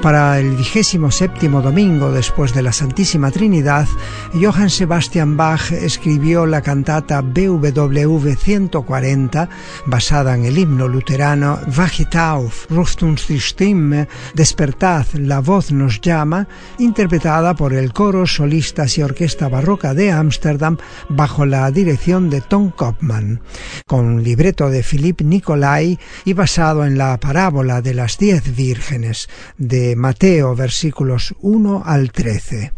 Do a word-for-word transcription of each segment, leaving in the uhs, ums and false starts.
Para el vigésimo séptimo domingo después de la Santísima Trinidad, Johann Sebastian Bach escribió la cantata B W ciento cuarenta, basada en el himno luterano Wachet auf, ruft uns die Stimme, despertad, la voz nos llama, interpretada por el Coro Solistas y Orquesta Barroca de Ámsterdam bajo la dirección de Tom Kopman, con libreto de Philippe Nicolai y basado en la parábola de las diez vírgenes de Mateo, versículos uno al trece.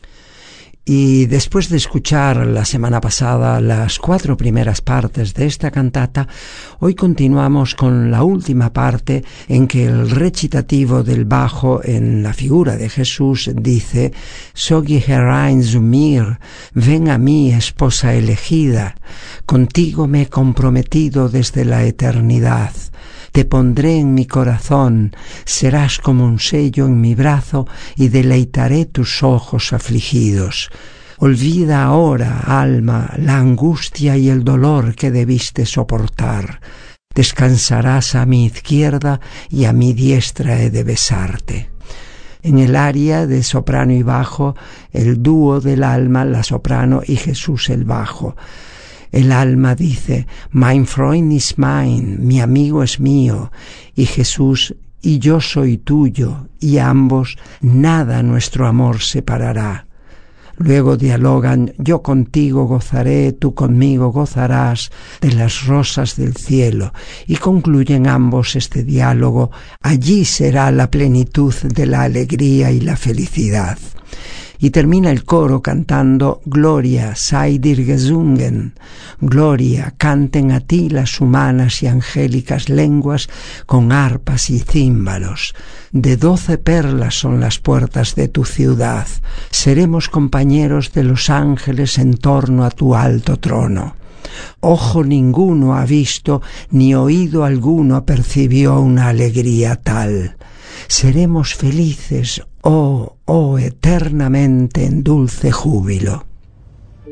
Y después de escuchar la semana pasada las cuatro primeras partes de esta cantata, hoy continuamos con la última parte en que el recitativo del bajo en la figura de Jesús dice: «So geh herein zu mir, ven a mí, esposa elegida, contigo me he comprometido desde la eternidad. Te pondré en mi corazón, serás como un sello en mi brazo y deleitaré tus ojos afligidos. Olvida ahora, alma, la angustia y el dolor que debiste soportar. Descansarás a mi izquierda y a mi diestra he de besarte». En el aria de soprano y bajo, el dúo del alma, la soprano, y Jesús el bajo. El alma dice: «Mein Freund ist mein», mi amigo es mío, y Jesús: «Y yo soy tuyo», y ambos: «Nada nuestro amor separará». Luego dialogan: «Yo contigo gozaré, tú conmigo gozarás de las rosas del cielo», y concluyen ambos este diálogo: «Allí será la plenitud de la alegría y la felicidad». Y termina el coro cantando: «Gloria, sei dir gesungen», gloria, canten a ti las humanas y angélicas lenguas con arpas y címbalos. De doce perlas son las puertas de tu ciudad, seremos compañeros de los ángeles en torno a tu alto trono. Ojo ninguno ha visto, ni oído alguno percibió una alegría tal. Seremos felices, oh, oh, eternamente en dulce júbilo».